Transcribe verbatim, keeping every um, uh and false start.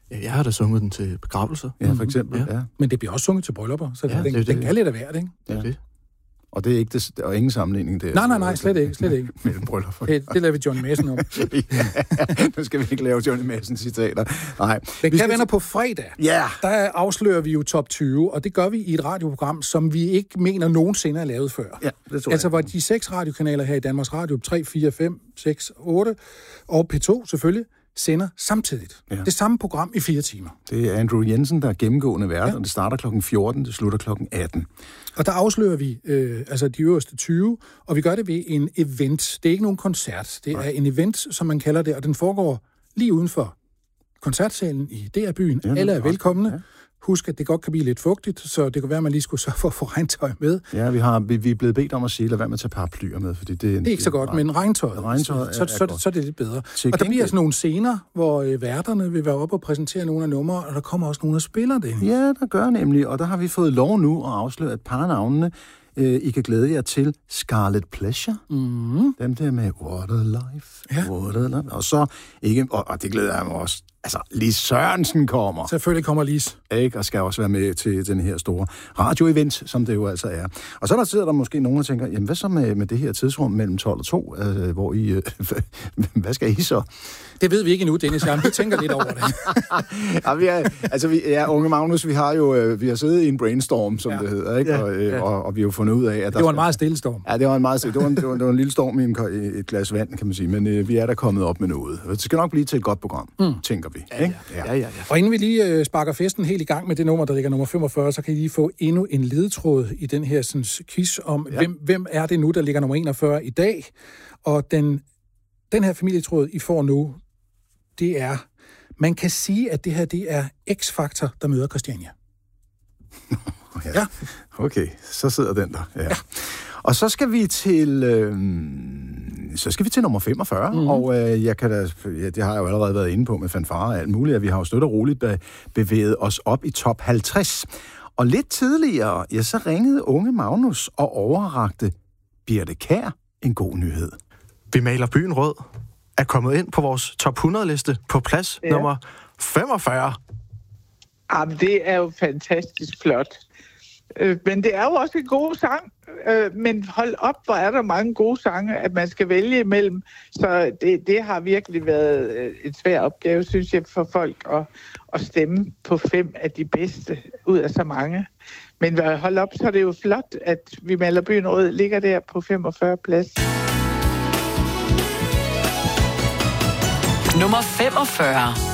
Ja, jeg har da sunget den til begravelser. Ja, for eksempel. Mm-hmm. Ja. Men det bliver også sunget til bryllupper, så Ja, den, det, den det. kan lidt af hvert, ikke? Ja. Det. Og det er ikke det, og ingen sammenligning der. Nej, nej, nej, slet ikke, slet ikke. Mellem bryllupper. Det, det lader vi Johnny Madsen om. Ja, nu skal vi ikke lave Johnny Madsen citater. Nej. Men Vi kan skal venner t- på fredag, Ja. der afslører vi jo top tyve, og det gør vi i et radioprogram, som vi ikke mener nogensinde er lavet før. Ja, det tror Altså, jeg. hvor de seks radiokanaler her i Danmarks Radio, tre, fire, fem, seks, otte, og P to selvfølgelig, sender samtidigt. Ja. Det samme program i fire timer. Det er Andrew Jensen, der er gennemgående vært, Ja. og det starter klokken fjorten, det slutter klokken atten. Og der afslører vi øh, altså de øverste tyve, og vi gør det ved en event. Det er ikke nogen koncert. Det er en event, som man kalder det, og den foregår lige uden for koncertsalen i D R-byen. Ja, Alle er godt. velkomne. Ja. Husk, at det godt kan blive lidt fugtigt, så det kan være, at man lige skulle sørge for at få regntøj med. Ja, vi, har, vi, vi er blevet bedt om at sige, lad være med at tage paraplyer med, fordi det, Det er ikke så godt, men regntøjet, Regntøjet så, er- så, er så, godt. så er det lidt bedre. Til Og der bliver gengæld- sådan nogle scener, hvor øh, værterne vil være oppe og præsentere nogle af numre, og der kommer også nogle, der spiller det. Ja, der gør nemlig, og der har vi fået lov nu at afsløre et par af navnene. Øh, I kan glæde jer til Scarlet Pleasure. Mm-hmm. Dem der med What a Life, Ja. What a Life. Og så, ikke, og, og det glæder jeg mig også, altså Lis Sørensen kommer, Selvfølgelig kommer Lis. ikke? Og skal også være med til den her store radio-event, som det jo altså er. Og så der sidder der måske nogen, der tænker, jamen hvad så med, med det her tidsrum mellem tolv og to, øh, hvor I, øh, hvad skal I så? Det ved vi ikke endnu, Dennis. Jamen, vi tænker lidt over det. Ja, vi er, altså vi, ja, unge Magnus, vi har jo øh, vi har siddet i en brainstorm, som Ja. ja. det hedder, ikke? Ja, Og, øh, ja. og, og vi har jo fundet ud af, at der Det var en skal- meget stille storm. Ja, det var en meget det var en, det var, det var en lille storm i en, ko- i et glas vand, kan man sige, men øh, vi er der kommet op med noget. Det skal nok blive til et godt program, mm. tænker vi. Ja, ja, ja, ja, ja. Og inden vi lige øh, sparker festen helt i gang med det nummer, der ligger nummer femogfyrre, så kan I lige få endnu en ledtråd i den her sådan, quiz om, ja. hvem, hvem er det nu, der ligger nummer enogfyrre i dag. Og den, den her familietråd, I får nu, det er, man kan sige, at det her, det er X-Factor, der møder Christiania. Ja. Ja. Okay, så sidder den der. Ja. Ja. Og så skal vi til øh, så skal vi til nummer femogfyrre, mm-hmm. og øh, jeg kan da, ja, det har jeg jo allerede været inde på med fanfare og alt muligt, at vi har jo støt og roligt be, bevæget os op i top halvtreds. Og lidt tidligere, ja, så ringede unge Magnus og overrakte Birte Kjær en god nyhed. Vi maler byen rød. Er kommet ind på vores top hundrede-liste på plads ja. nummer femogfyrre. Jamen, det er jo fantastisk flot. Øh, men det er jo også en god sang. Øh, men hold op, hvor er der mange gode sange, at man skal vælge imellem. Så det, det har virkelig været øh, en svær opgave, synes jeg, for folk at, at stemme på fem af de bedste ud af så mange. Men hold op, så er det jo flot, at Vi maler byen rød ligger der på femogfyrre plads. Nummer femogfyrre.